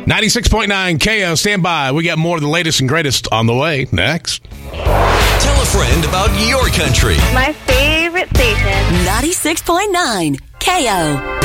96.9 KO, stand by. We got more of the latest and greatest on the way next. Tell a friend about your country. My favorite station. 96.9 KO.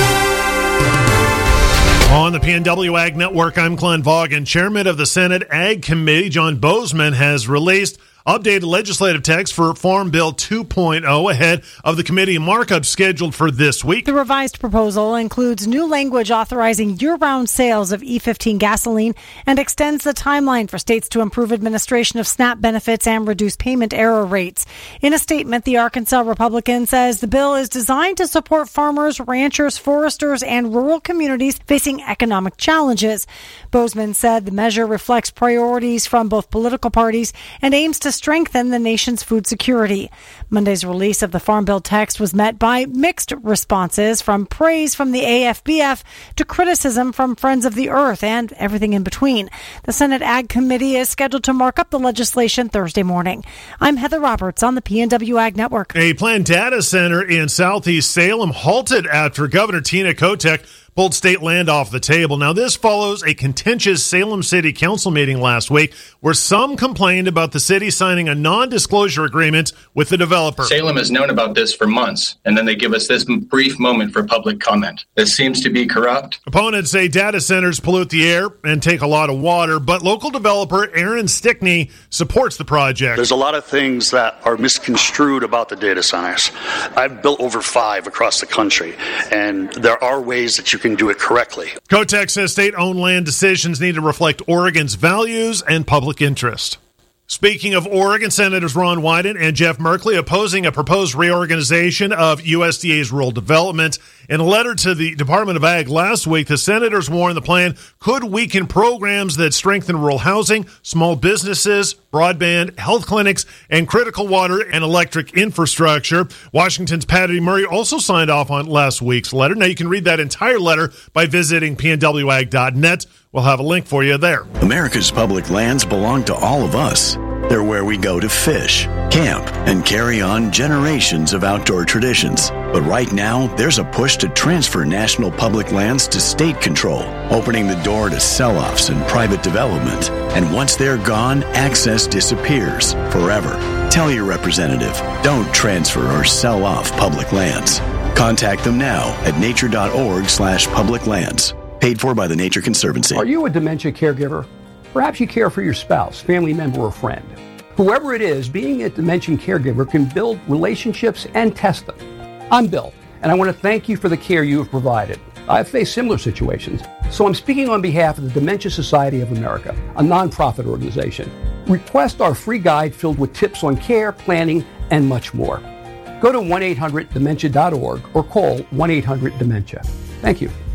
On the PNW Ag Network, I'm Glenn Vaughan. Chairman of the Senate Ag Committee, John Boozman, has released updated legislative text for Farm Bill 2.0 ahead of the committee markup scheduled for this week. The revised proposal includes new language authorizing year-round sales of E15 gasoline and extends the timeline for states to improve administration of SNAP benefits and reduce payment error rates. In a statement, the Arkansas Republican says the bill is designed to support farmers, ranchers, foresters, and rural communities facing economic challenges. Boozman said the measure reflects priorities from both political parties and aims to strengthen the nation's food security. Monday's release of the Farm Bill text was met by mixed responses, from praise from the AFBF to criticism from Friends of the Earth and everything in between. The Senate Ag Committee is scheduled to mark up the legislation Thursday morning. I'm Heather Roberts on the PNW Ag Network. A planned data center in southeast Salem halted after Governor Tina Kotek pulled state land off the table. Now, this follows a contentious Salem City Council meeting last week where some complained about the city signing a non-disclosure agreement with the developer. Salem has known about this for months, and then they give us this brief moment for public comment. This seems to be corrupt. Opponents say data centers pollute the air and take a lot of water, but local developer Aaron Stickney supports the project. There's a lot of things that are misconstrued about the data centers. I've built over 5 across the country, and there are ways that you can do it correctly. Kotek says state-owned land decisions need to reflect Oregon's values and public interest. Speaking of Oregon, Senators Ron Wyden and Jeff Merkley opposing a proposed reorganization of USDA's rural development. In a letter to the Department of Ag last week, the senators warned the plan could weaken programs that strengthen rural housing, small businesses, broadband, health clinics, and critical water and electric infrastructure. Washington's Patty Murray also signed off on last week's letter. Now, you can read that entire letter by visiting pnwag.net. We'll have a link for you there. America's public lands belong to all of us. They're where we go to fish, camp, and carry on generations of outdoor traditions. But right now, there's a push to transfer national public lands to state control, opening the door to sell-offs and private development. And once they're gone, access disappears forever. Tell your representative, don't transfer or sell off public lands. Contact them now at nature.org/public lands. Paid for by the Nature Conservancy. Are you a dementia caregiver? Perhaps you care for your spouse, family member, or friend. Whoever it is, being a dementia caregiver can build relationships and test them. I'm Bill, and I want to thank you for the care you have provided. I've faced similar situations, so I'm speaking on behalf of the Dementia Society of America, a nonprofit organization. Request our free guide filled with tips on care, planning, and much more. Go to 1-800-DEMENTIA.org or call 1-800-DEMENTIA. Thank you.